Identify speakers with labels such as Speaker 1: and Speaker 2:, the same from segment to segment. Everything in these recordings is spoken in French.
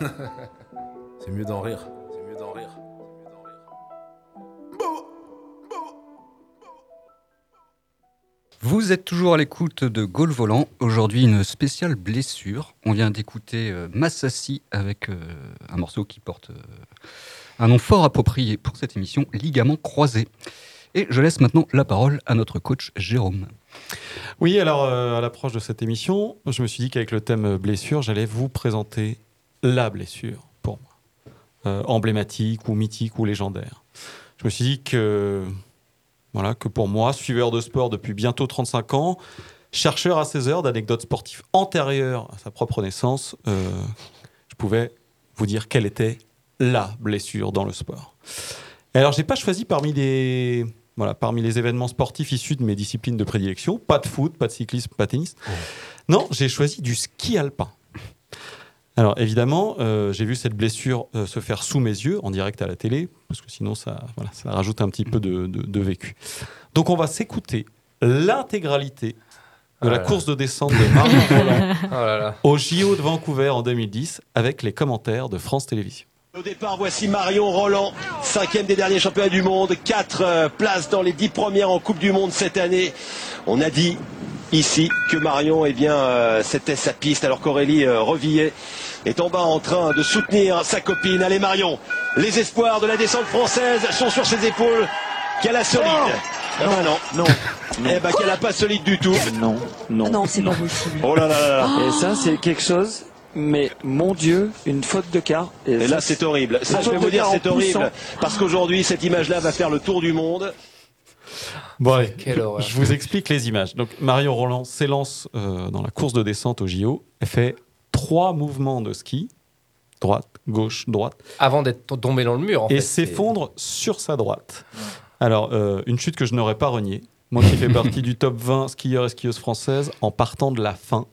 Speaker 1: C'est mieux d'en rire.
Speaker 2: Vous êtes toujours à l'écoute de Gaulle Volant. Aujourd'hui, une spéciale blessure. On vient d'écouter Massassi avec un morceau qui porte un nom fort approprié pour cette émission, Ligament croisé. Et je laisse maintenant la parole à notre coach Jérôme.
Speaker 3: Oui, alors à l'approche de cette émission, je me suis dit qu'avec le thème blessure, j'allais vous présenter la blessure pour moi, emblématique ou mythique ou légendaire. Je me suis dit que pour moi, suiveur de sport depuis bientôt 35 ans, chercheur à 16 heures d'anecdotes sportives antérieures à sa propre naissance, je pouvais vous dire quelle était la blessure dans le sport. Et alors, je n'ai pas choisi parmi les événements sportifs issus de mes disciplines de prédilection, pas de foot, pas de cyclisme, pas de tennis. Non, j'ai choisi du ski alpin. Alors évidemment, j'ai vu cette blessure se faire sous mes yeux, en direct à la télé, parce que sinon ça rajoute un petit peu de vécu. Donc on va s'écouter l'intégralité de la course de descente de Marion Rolland au JO de Vancouver en 2010, avec les commentaires de France Télévisions.
Speaker 4: Au départ, voici Marion Rolland, 5e des derniers championnats du monde, 4 places dans les 10 premières en Coupe du Monde cette année. On a dit ici que Marion, c'était sa piste, alors qu'Aurélie Revillet est en bas en train de soutenir sa copine. Allez Marion, les espoirs de la descente française sont sur ses épaules. Qu'elle a solide. Non. Qu'elle a pas solide du tout.
Speaker 5: Non, c'est pas possible.
Speaker 4: Oh là là là.
Speaker 5: Et ça, c'est quelque chose. Mais mon Dieu, une faute de quart.
Speaker 4: Et là, c'est horrible. Ça, je vais vous dire, c'est horrible. Parce qu'aujourd'hui, cette image-là va faire le tour du monde.
Speaker 3: Bon, allez, je vous explique les images. Donc, Marion Rolland s'élance dans la course de descente au JO. Elle fait 3 mouvements de ski. Droite, gauche, droite.
Speaker 6: Avant d'être tombée dans le mur, en fait.
Speaker 3: Et s'effondre sur sa droite. Alors, une chute que je n'aurais pas reniée. Moi qui fais partie du top 20 skieurs et skieuses françaises en partant de la fin.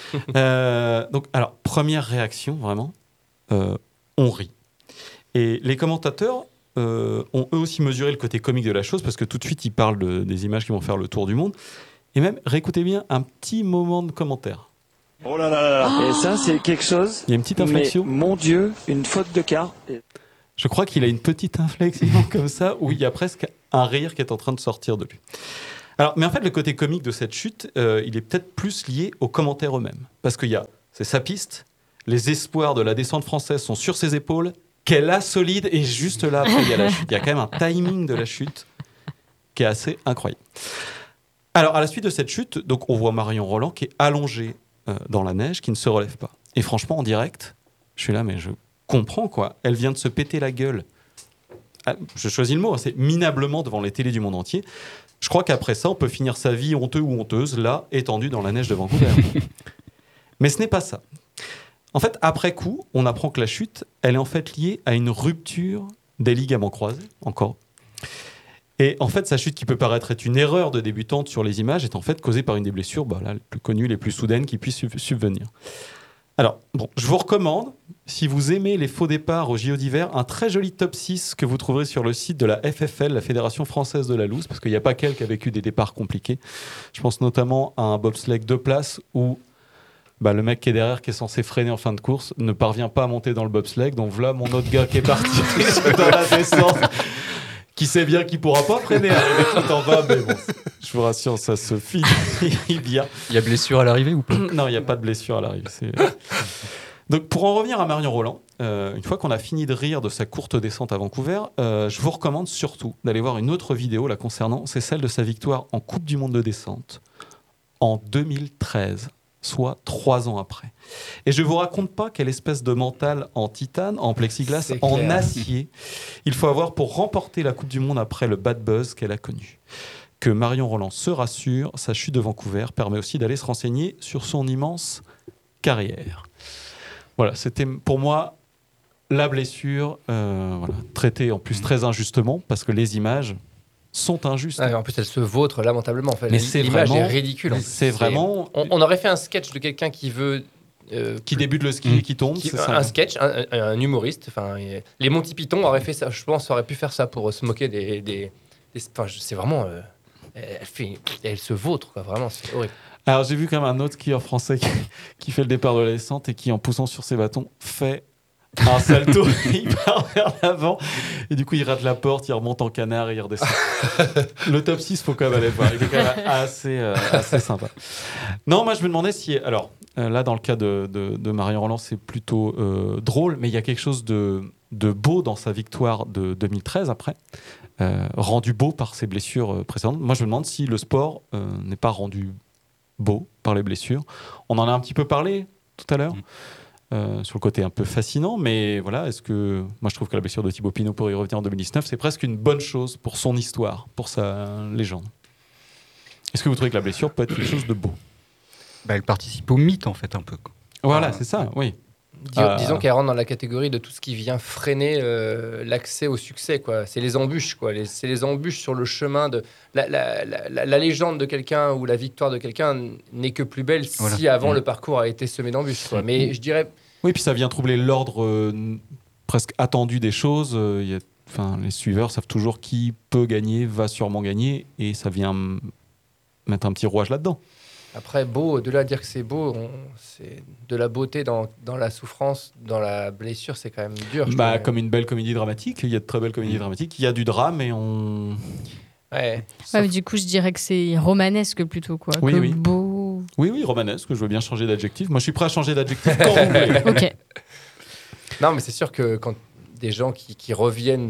Speaker 3: Alors, première réaction, vraiment, on rit. Et les commentateurs ont eux aussi mesuré le côté comique de la chose, parce que tout de suite, ils parlent des images qui vont faire le tour du monde. Et même, réécoutez bien un petit moment de commentaire.
Speaker 4: Oh là là là.
Speaker 5: Et ça, c'est quelque chose.
Speaker 3: Il y a une petite inflexion.
Speaker 5: Mais mon Dieu, une faute de quart.
Speaker 3: Je crois qu'il a une petite inflexion comme ça, où il y a presque un rire qui est en train de sortir de lui. Alors, mais en fait, le côté comique de cette chute, il est peut-être plus lié aux commentaires eux-mêmes. Parce c'est sa piste, les espoirs de la descente française sont sur ses épaules, qu'elle a solide, et juste là, après, il y a la chute. Il y a quand même un timing de la chute qui est assez incroyable. Alors, à la suite de cette chute, donc, on voit Marion Rolland qui est allongée dans la neige, qui ne se relève pas. Et franchement, en direct, je suis là, mais je comprends, quoi. Elle vient de se péter la gueule. Je choisis le mot, c'est minablement devant les télés du monde entier. Je crois qu'après ça, on peut finir sa vie honteux ou honteuse, là, étendu dans la neige de Vancouver. Mais ce n'est pas ça. En fait, après coup, on apprend que la chute, elle est en fait liée à une rupture des ligaments croisés, encore. Et en fait, sa chute, qui peut paraître être une erreur de débutante sur les images, est en fait causée par une des blessures les plus connues, les plus soudaines qui puissent subvenir. Alors, je vous recommande, si vous aimez les faux départs au JO d'hiver, un très joli top 6 que vous trouverez sur le site de la FFL, la Fédération Française de la Loose, parce qu'il n'y a pas qu'elle qui a vécu des départs compliqués. Je pense notamment à un bobsleigh 2 places où le mec qui est derrière, qui est censé freiner en fin de course, ne parvient pas à monter dans le bobsleigh. Donc voilà mon autre gars qui est parti dans la descente, qui sait bien qu'il ne pourra pas freiner tout en bas, mais bon, je vous rassure, ça se finit bien.
Speaker 2: Il y a blessure à l'arrivée ou pas ?
Speaker 3: Non, il n'y a pas de blessure à l'arrivée. Donc, pour en revenir à Marion Rolland, une fois qu'on a fini de rire de sa courte descente à Vancouver, je vous recommande surtout d'aller voir une autre vidéo la concernant. C'est celle de sa victoire en Coupe du Monde de descente en 2013, soit 3 ans après. Et je ne vous raconte pas quelle espèce de mental en titane, en plexiglas, en acier il faut avoir pour remporter la Coupe du Monde après le bad buzz qu'elle a connu. Que Marion Rolland se rassure, sa chute de Vancouver permet aussi d'aller se renseigner sur son immense carrière. Voilà, c'était pour moi la blessure, traitée en plus très injustement, parce que les images sont injustes.
Speaker 6: En plus, elle se vautre lamentablement. En fait.
Speaker 3: Mais
Speaker 6: l'image est ridicule.
Speaker 3: C'est vraiment...
Speaker 6: On aurait fait un sketch de quelqu'un qui veut...
Speaker 3: qui débute le ski et qui tombe, c'est ça.
Speaker 6: Un sketch, un humoriste. Les Monty Python auraient fait ça. Je pense aurait pu faire ça pour se moquer des c'est vraiment... elle se vautre, quoi. Vraiment, c'est horrible.
Speaker 3: Alors, j'ai vu quand même un autre skieur français qui fait le départ de la descente et qui, en poussant sur ses bâtons, fait un salto, il part vers l'avant, et du coup il rate la porte, il remonte en canard et il redescend. L'autopsie, il faut quand même aller le voir, il est quand même assez sympa. Non, moi je me demandais si... Alors, là dans le cas de Marion Roland, c'est plutôt drôle, mais il y a quelque chose de beau dans sa victoire de 2013 après, rendu beau par ses blessures précédentes. Moi je me demande si le sport n'est pas rendu beau par les blessures. On en a un petit peu parlé tout à l'heure. Sur le côté un peu fascinant, mais voilà, est-ce que moi je trouve que la blessure de Thibaut Pinot, pour y revenir en 2019, c'est presque une bonne chose pour son histoire, pour sa légende. Est-ce que vous trouvez que la blessure peut être quelque chose de beau?
Speaker 2: Elle participe au mythe en fait un peu.
Speaker 3: Voilà, c'est ça, oui.
Speaker 6: Disons qu'elle rentre dans la catégorie de tout ce qui vient freiner l'accès au succès, quoi. C'est les embûches, quoi. C'est les embûches sur le chemin de la légende de quelqu'un ou la victoire de quelqu'un n'est que plus belle si avant le parcours a été semé d'embûches, quoi. Mais je dirais.
Speaker 3: Oui, puis ça vient troubler l'ordre presque attendu des choses. Les suiveurs savent toujours qui peut gagner, va sûrement gagner, et ça vient mettre un petit rouage là-dedans.
Speaker 6: Après, beau, de là à dire que c'est beau, c'est de la beauté dans la souffrance, dans la blessure, c'est quand même dur.
Speaker 3: Comme une belle comédie dramatique, il y a de très belles comédies dramatiques, il y a du drame et on...
Speaker 1: Ouais, mais du coup, je dirais que c'est romanesque plutôt, quoi.
Speaker 3: Oui.
Speaker 1: Beau.
Speaker 3: Oui, romanesque, je veux bien changer d'adjectif. Moi, je suis prêt à changer d'adjectif quand vous voulez.
Speaker 1: Ok.
Speaker 6: Non, mais c'est sûr que quand des gens qui reviennent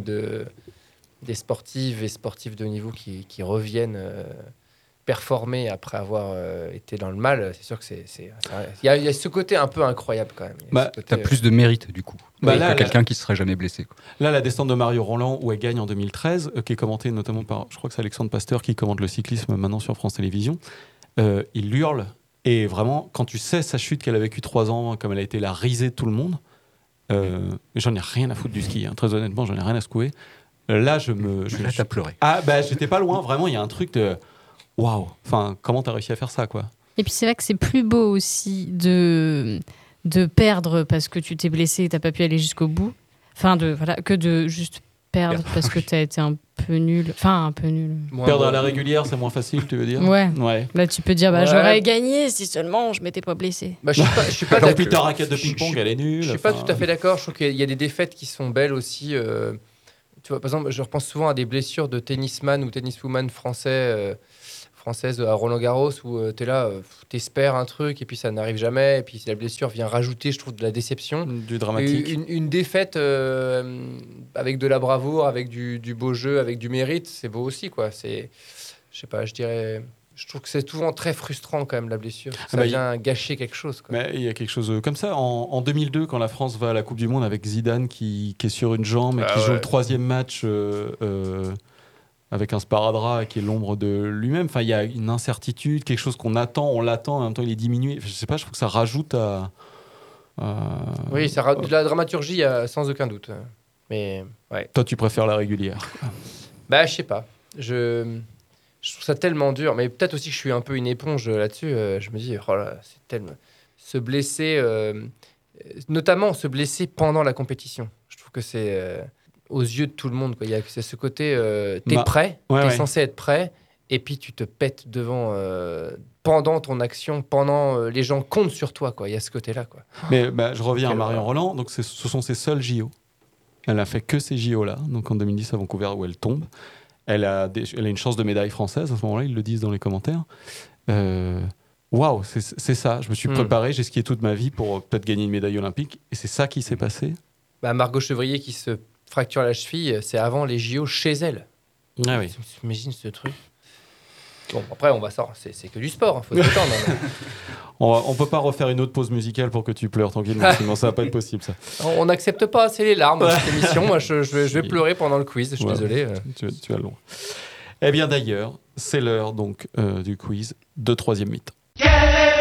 Speaker 6: des sportives et sportifs de haut niveau qui reviennent... performer après avoir été dans le mal, c'est sûr que il y a ce côté un peu incroyable quand même.
Speaker 2: T'as plus de mérite du coup que quelqu'un qui serait jamais blessé, quoi.
Speaker 3: Là, la descente de Marion Roland où elle gagne en 2013, qui est commentée notamment par, je crois que c'est Alexandre Pasteur qui commente le cyclisme maintenant sur France Télévisions, il hurle, et vraiment quand tu sais sa chute qu'elle a vécue 3 ans, comme elle a été la risée de tout le monde, j'en ai rien à foutre du ski, hein. Très honnêtement, j'en ai rien à secouer. Là,
Speaker 2: t'as pleuré.
Speaker 3: J'étais pas loin, vraiment, il y a un truc de waouh, enfin, comment t'as réussi à faire ça, quoi.
Speaker 1: Et puis c'est vrai que c'est plus beau aussi de perdre parce que tu t'es blessé et t'as pas pu aller jusqu'au bout, que de juste perdre parce que t'as été un peu nul.
Speaker 3: Perdre à la régulière, c'est moins facile, tu veux dire?
Speaker 1: Ouais. Là, tu peux dire, j'aurais gagné si seulement je m'étais pas blessé.
Speaker 6: Je suis pas d'accord.
Speaker 3: Et puis ta raquette de ping-pong, elle est nulle.
Speaker 6: Je suis pas tout à fait d'accord. Je trouve qu'il y a des défaites qui sont belles aussi. Tu vois, par exemple, je repense souvent à des blessures de tennisman ou tenniswoman française à Roland-Garros où tu es là, t'espères un truc et puis ça n'arrive jamais, et puis la blessure vient rajouter, je trouve, de la déception.
Speaker 3: Du dramatique.
Speaker 6: Une défaite avec de la bravoure, avec du beau jeu, avec du mérite, c'est beau aussi, quoi. Je sais pas, je trouve que c'est souvent très frustrant quand même, la blessure. Ça vient gâcher quelque chose, quoi.
Speaker 3: Mais il y a quelque chose comme ça. En 2002, quand la France va à la Coupe du Monde avec Zidane qui est sur une jambe et qui joue le 3e match... avec un sparadrap qui est l'ombre de lui-même. Enfin, il y a une incertitude, quelque chose qu'on attend, on l'attend, en même temps il est diminué. Je sais pas, je trouve que ça rajoute à...
Speaker 6: Oui, ça rajoute de la dramaturgie sans aucun doute. Mais, ouais.
Speaker 3: Toi, tu préfères la régulière?
Speaker 6: Je sais pas. Je trouve ça tellement dur. Mais peut-être aussi que je suis un peu une éponge là-dessus. Je me dis, oh là, c'est tellement... Se blesser, notamment se blesser pendant la compétition. Je trouve que c'est... aux yeux de tout le monde, quoi. C'est ce côté, t'es prêt, t'es censé être prêt, et puis tu te pètes devant pendant ton action, pendant les gens comptent sur toi, quoi. Il y a ce côté-là, quoi.
Speaker 3: Mais je reviens à Marion Roland. Donc ce sont ses seuls JO. Elle a fait que ces JO-là. Donc en 2010 à Vancouver où elle tombe. Elle a une chance de médaille française à ce moment-là. Ils le disent dans les commentaires. Waouh, c'est ça. Je me suis préparé. J'ai skié toute ma vie pour peut-être gagner une médaille olympique. Et c'est ça qui s'est passé.
Speaker 6: Margot Chevrier qui se fracture la cheville, c'est avant les JO chez elle.
Speaker 3: Ah oui.
Speaker 6: T'imagines ce truc? Bon, après, on va sortir. C'est que du sport, faut se détendre.
Speaker 3: On peut pas refaire une autre pause musicale pour que tu pleures tranquillement, sinon ça va pas être possible, ça.
Speaker 6: On n'accepte pas assez les larmes dans cette émission. Moi, je vais pleurer pendant le quiz, je suis désolé.
Speaker 3: Tu as long. Eh bien d'ailleurs, c'est l'heure donc du quiz de 3e mi-temps.